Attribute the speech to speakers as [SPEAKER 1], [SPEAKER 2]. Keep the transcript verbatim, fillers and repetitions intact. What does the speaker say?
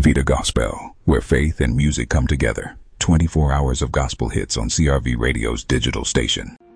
[SPEAKER 1] Vita Gospel, where faith and music come together. twenty-four hours of gospel hits on C R V Radio's digital station.